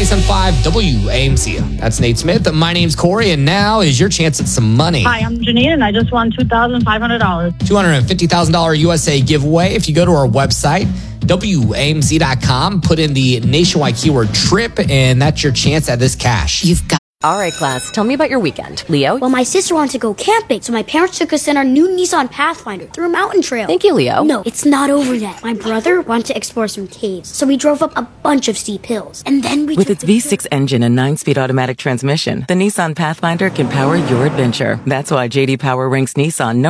97.5 WAMC. That's Nate Smith. My name's Corey, and now is your chance at some money. Hi, I'm Janine, and I just won $2,500. $250,000 USA giveaway. If you go to our website, WAMC.com, put in the nationwide keyword trip, and that's your chance at this cash. You've got. All right, class, tell me about your weekend. Leo? Well, my sister wanted to go camping, so my parents took us in our new Nissan Pathfinder through a mountain trail. Thank you, Leo. No, it's not over yet. My brother wanted to explore some caves, so we drove up a bunch of steep hills. And then we With its V6 engine and 9-speed automatic transmission, the Nissan Pathfinder can power your adventure. That's why J.D. Power ranks Nissan